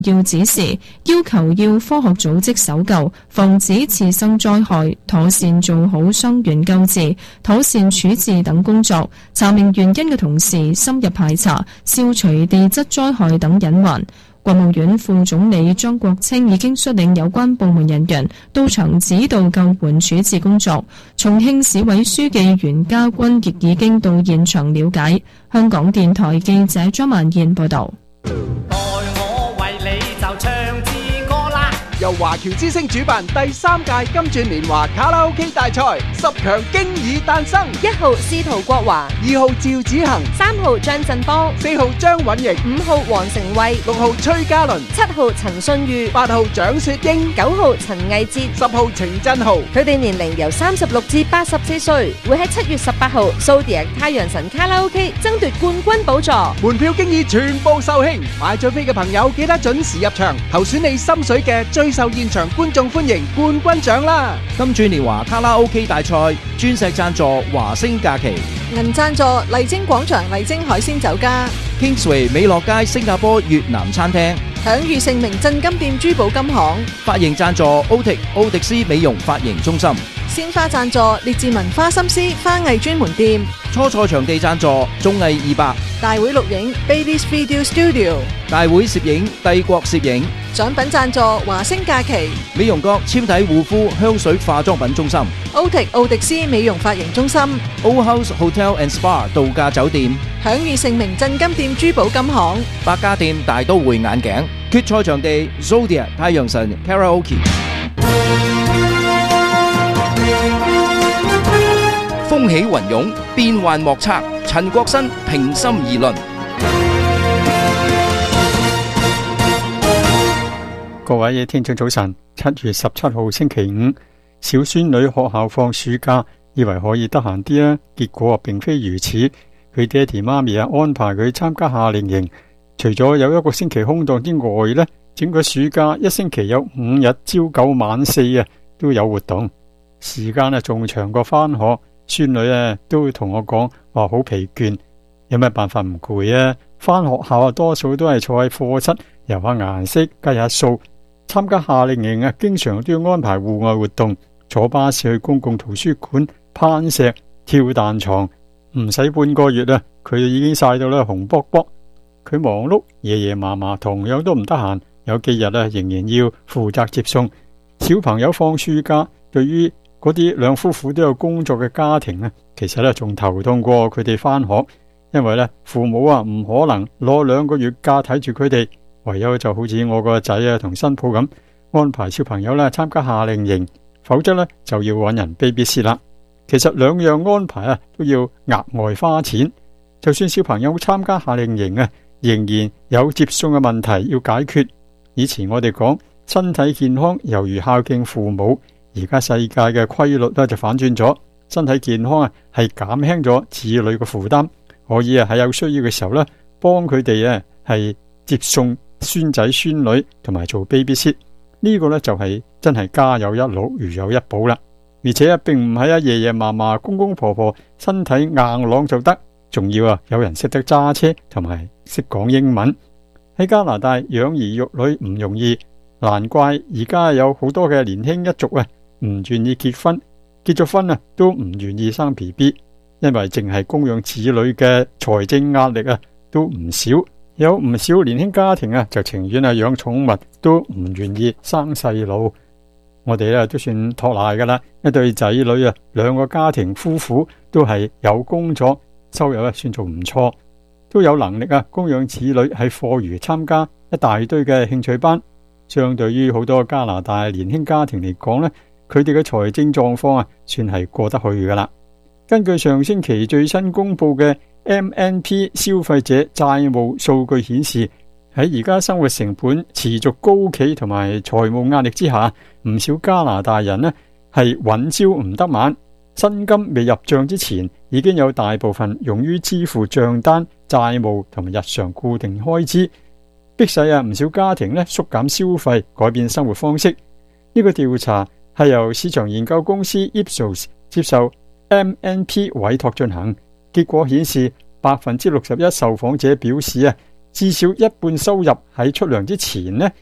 要指示，要求要科學組織搜救，防止次生災害，妥善做好傷員救治、妥善處置等工作，查明原因嘅同時深入排查，消除地質災害等隱患。國務院副總理張國清已經率領有關部門人員到場指導救援處置工作。重慶市委書記袁家軍亦已經到現場了解。香港電台記者張曼燕報道。 由華僑之聲主辦第3屆金鑽年華卡拉 OK 大賽，10強經已誕生。 1號司徒國華 ，2號趙子恒 ，3號張振邦 ，4號張允瑩 ，5號黃成慧 ，6號崔嘉倫 ，7號陳信裕 ，8號蔣雪英 ，9號陳毅哲 ，10號程振豪。佢哋年齡由36至84歲，會喺7月18號蘇迪亞太陽神卡拉 OK 爭奪冠軍寶座。 門票經已全部售罄，買咗飛嘅朋友記得準時入場，投選你心水嘅最受現場觀眾歡迎冠軍獎啦！ 金鑽年華卡拉 OK 大賽鑽石贊助華星假期， 銀贊助麗晶廣場麗晶海鮮酒家， Kingsway 美樂街新加坡越南餐廳， 享譽盛名鎮金店珠寶金行， 髮型贊助奧迪斯美容髮型中心， 鮮花贊助列治文花心思花藝專門店， 初賽場地贊助綜藝200， 大會錄影 Baby's Video Studio， 大會攝影帝國攝影， 獎品贊助華星假期， 美容閣纖體護膚香水化妝品中心， 奧迪斯美容髮型中心， Old House Hotel and Spa 度假酒店， 享譽盛名鎮金店珠寶金行， 百家店大都會眼鏡，決賽場地 Zodiac 太陽神 Karaoke。風起雲湧，變幻莫測。陳國新平心而論。 各位聽眾早晨，7月17號星期五，小孫女學校放暑假，以為可以得閒啲啦，結果並非如此。佢爹哋媽咪安排佢參加夏令營，除咗有1個星期空檔之外呢，整個暑假1星期有5日朝9晚4都有活動，時間仲長過返學。孫女都會同我講話好疲倦，有咩辦法唔攰啊？返學校多數都係坐喺課室游下顏色、計下數。參加夏令營經常都要安排戶外活動，坐巴士去公共圖書館、攀石、跳彈床，唔使半個月佢已經曬到紅卜卜。佢忙碌，爺爺嫲嫲同樣都唔得閒，有幾日仍然要負責接送小朋友放暑假。對於嗰啲兩夫婦都有工作嘅家庭其實仲頭痛過佢哋返學，因為父母唔可能攞2個月假睇住佢哋，唯有就好似我個仔同新抱咁安排小朋友參加夏令營，否則就要揾人 babysit 啦。其實兩樣安排都要額外花錢，就算小朋友參加夏令營仍然有接送嘅問題要解決。以前我哋講身體健康猶如孝敬父母，而家世界嘅規律就反轉咗，身體健康係減輕咗子女嘅負擔，可以喺有需要嘅時候幫佢哋係接送孫仔孫女同埋做 babysit。呢個就係真係家有一老如有一寶啦。而且並唔係爺爺嫲嫲公公婆婆身體硬朗就得，仲要有人識得揸車同埋識講英文。喺加拿大養兒育女唔容易，難怪而家有好多嘅年輕一族唔願意結婚，結咗婚都唔願意生 BB， 因為淨係供養子女嘅財政壓力都唔少，有唔少年輕家庭就情願養寵物，都唔願意生細路。我哋都算托賴噶啦，一對仔女2個家庭夫婦都係有工作，收入算做唔錯，都有能力供養子女喺課餘參加一大堆嘅興趣班。相對於好多加拿大年輕家庭嚟講佢哋嘅財政狀況算係過得去噶啦。根據上星期最新公布嘅 MNP 消費者債務數據顯示，喺而家生活成本持續高企同埋財務壓力之下，唔少加拿大人係揾朝唔得晚，薪金未入賬之前已經有大部分用於支付賬單、債務同埋日常固定開支，迫使唔少家庭縮減消費，改變生活方式。呢個調查係由市場研究公司 Ipsos 接受 MNP 委託進行，結果顯示 61% 受訪者表示至少一半收入喺出糧之前呢